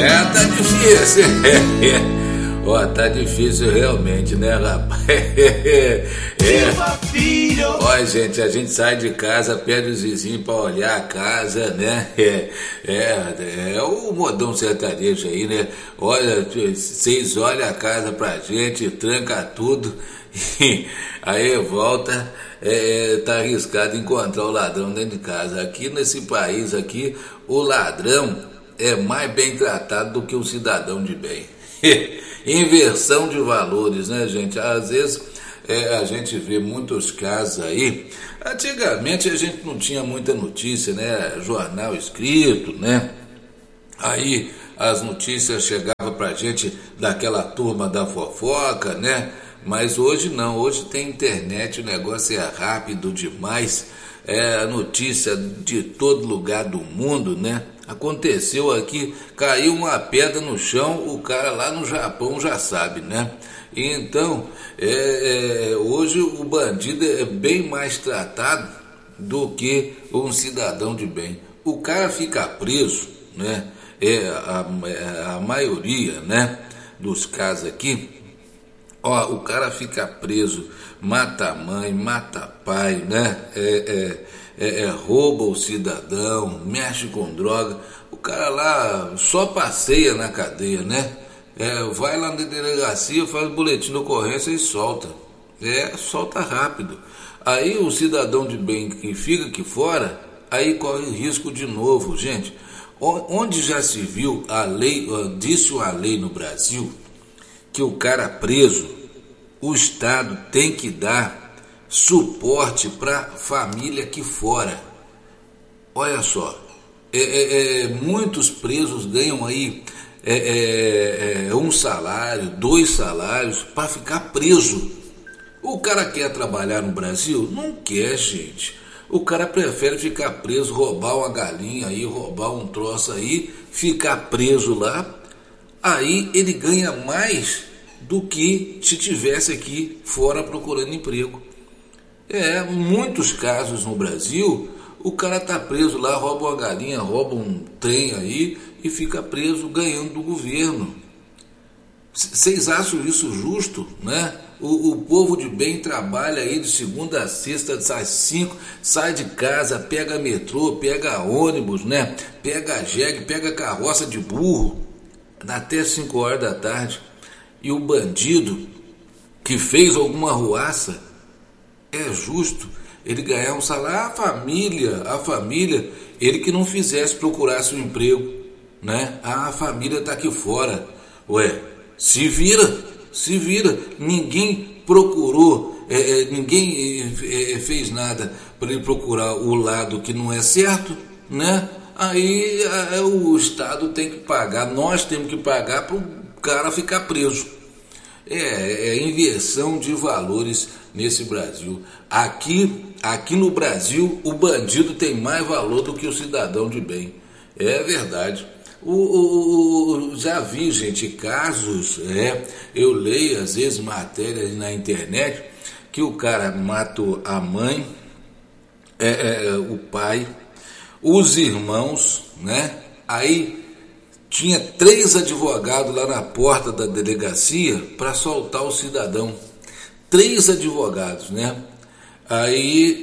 Tá difícil. Ó, tá difícil realmente, né, rapaz? Ó, gente, a gente sai de casa, pede os vizinhos pra olhar a casa, né? É o modão sertanejo aí, né? Olha, vocês olham a casa pra gente, tranca tudo, aí volta, tá arriscado encontrar o ladrão dentro de casa. Aqui nesse país aqui, o ladrão é mais bem tratado do que o cidadão de bem. Inversão de valores, né, gente? Às vezes a gente vê muitos casos aí. Antigamente a gente não tinha muita notícia, né? Jornal escrito, né? Aí as notícias chegavam pra gente daquela turma da fofoca, né? Mas hoje não, hoje tem internet, o negócio é rápido demais. É notícia de todo lugar do mundo, né? Aconteceu aqui, caiu uma pedra no chão, o cara lá no Japão já sabe, né? Então, hoje o bandido é bem mais tratado do que um cidadão de bem. O cara fica preso, né? A maioria, né, dos casos aqui, ó, o cara fica preso, mata mãe, mata pai, né? Rouba o cidadão, mexe com droga. O cara lá só passeia na cadeia, né? Vai lá na delegacia, faz boletim de ocorrência e solta. Solta rápido. Aí o cidadão de bem que fica aqui fora, aí corre risco de novo, gente. Onde já se viu a lei, disse a lei no Brasil, que o cara preso, o Estado tem que dar suporte para família aqui fora. Olha só, muitos presos ganham aí um salário, 2 salários para ficar preso. O cara quer trabalhar no Brasil? Não quer, gente. O cara prefere ficar preso, roubar uma galinha aí, roubar um troço aí, ficar preso lá. Aí ele ganha mais do que se tivesse aqui fora procurando emprego. Muitos casos no Brasil, o cara tá preso lá, rouba uma galinha, rouba um trem aí e fica preso ganhando do governo. Vocês acham isso justo, né? O povo de bem trabalha aí de segunda a sexta, às 5, sai de casa, pega metrô, pega ônibus, né? Pega jegue, pega carroça de burro, até 5 horas da tarde. E o bandido que fez alguma ruaça, é justo ele ganhar um salário? A família, ele que não fizesse, procurasse um emprego, né? A família tá aqui fora. Se vira. Ninguém procurou, ninguém fez nada para ele procurar o lado que não é certo, né? Aí o Estado tem que pagar, nós temos que pagar para o cara ficar preso. Inversão de valores nesse Brasil. Aqui no Brasil, o bandido tem mais valor do que o cidadão de bem. É verdade. Já vi, gente, casos, eu leio às vezes matérias na internet que o cara matou a mãe, o pai, os irmãos, né? Aí tinha 3 advogados lá na porta da delegacia para soltar o cidadão. 3 advogados, né? Aí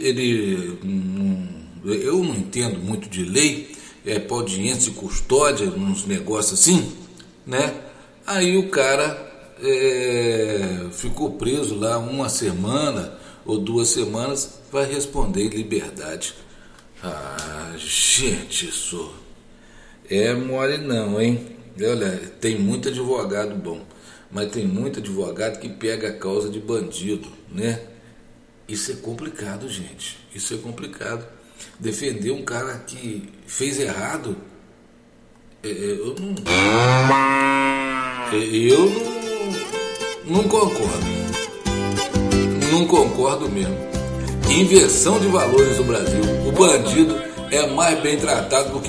eu não entendo muito de lei, para audiência e custódia, uns negócios assim, né? Aí o cara ficou preso lá 1 semana ou 2 semanas, vai responder em liberdade. Gente, isso mole não, hein? Olha, tem muito advogado bom, mas tem muito advogado que pega a causa de bandido, né? Isso é complicado, gente. Isso é complicado. Defender um cara que fez errado, eu não concordo. Não concordo mesmo. Inversão de valores no Brasil. O bandido é mais bem tratado do que